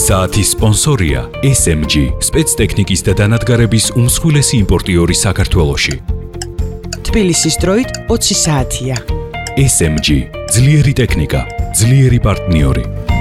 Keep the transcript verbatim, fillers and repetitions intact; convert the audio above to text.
საათის სპონსორია S M G, სპეცტექნიკის და დანადგარების უმსხვილესი იმპორტიორი საქართველოში. თბილისის დროით ოცი საათია. S M G, ძლიერი ტექნიკა, ძლიერი პარტნიორი.